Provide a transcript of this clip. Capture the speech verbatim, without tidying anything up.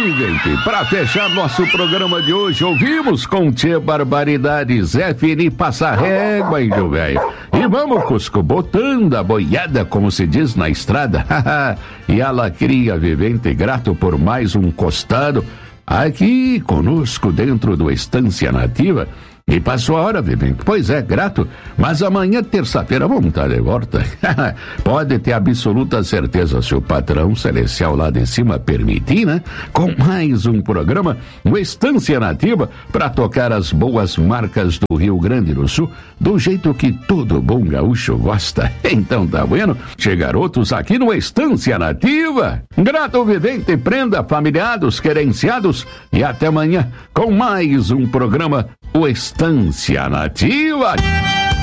Vivente, para fechar nosso programa de hoje, ouvimos com Tchê Barbaridade, Zé Fini Passa Régua, índio velho. E vamos, Cusco, botando a boiada, como se diz na estrada. E a Lacria Vivente, grato por mais um costado aqui conosco dentro do Estância Nativa. E passou a hora, Vivente. Pois é, grato. Mas amanhã, terça-feira, vamos estar de volta. Pode ter absoluta certeza, se o patrão celestial lá de cima permitir, né? Com mais um programa, o Estância Nativa, para tocar as boas marcas do Rio Grande do Sul, do jeito que todo bom gaúcho gosta. Então tá bueno? Chegar outros aqui no Estância Nativa. Grato, Vivente, prenda, familiados, querenciados. E até amanhã, com mais um programa, o Estância Nativa.